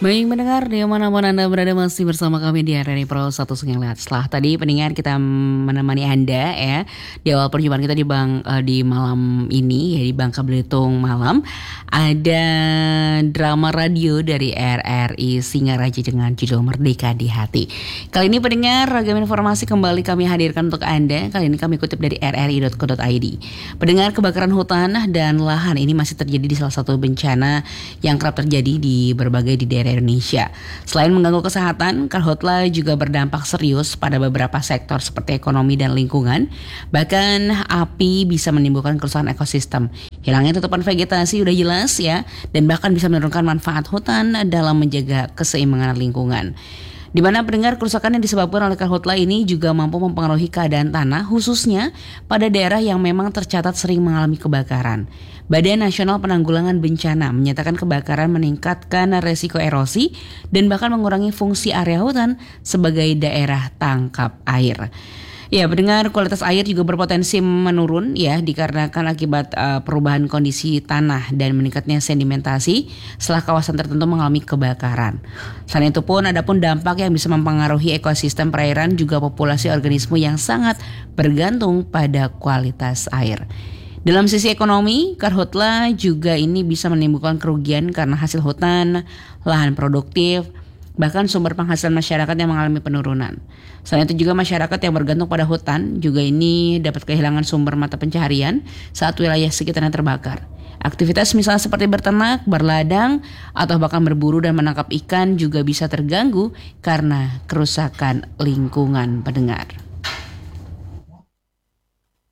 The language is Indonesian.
Baik mendengar dimanapun Anda berada masih bersama kami di RRI Pro 101,5. Setelah tadi pendengar kita menemani Anda ya di awal perjumpaan kita di malam ini ya di Bangka Belitung malam ada drama radio dari RRI Singaraja dengan judul Merdeka di Hati. Kali ini pendengar ragam informasi kembali kami hadirkan untuk Anda. Kali ini kami kutip dari rri.co.id. Pendengar, kebakaran hutan dan lahan ini masih terjadi di salah satu bencana yang kerap terjadi di berbagai di daerah Indonesia. Selain mengganggu kesehatan, karhutla juga berdampak serius pada beberapa sektor seperti ekonomi dan lingkungan. Bahkan api bisa menimbulkan kerusakan ekosistem. Hilangnya tutupan vegetasi udah jelas ya, dan bahkan bisa menurunkan manfaat hutan dalam menjaga keseimbangan lingkungan. Di mana pendengar kerusakan yang disebabkan oleh karhutla ini juga mampu mempengaruhi keadaan tanah khususnya pada daerah yang memang tercatat sering mengalami kebakaran. Badan Nasional Penanggulangan Bencana menyatakan kebakaran meningkatkan resiko erosi dan bahkan mengurangi fungsi area hutan sebagai daerah tangkap air. Ya, pendengar, kualitas air juga berpotensi menurun ya dikarenakan akibat perubahan kondisi tanah dan meningkatnya sedimentasi setelah kawasan tertentu mengalami kebakaran. Selain itu pun ada pun dampak yang bisa mempengaruhi ekosistem perairan juga populasi organisme yang sangat bergantung pada kualitas air. Dalam sisi ekonomi, karhutla juga ini bisa menimbulkan kerugian karena hasil hutan, lahan produktif, bahkan sumber penghasilan masyarakat yang mengalami penurunan. Selain itu juga masyarakat yang bergantung pada hutan juga ini dapat kehilangan sumber mata pencaharian saat wilayah sekitarnya terbakar. Aktivitas misalnya seperti berternak, berladang, atau bahkan berburu dan menangkap ikan juga bisa terganggu karena kerusakan lingkungan, pendengar.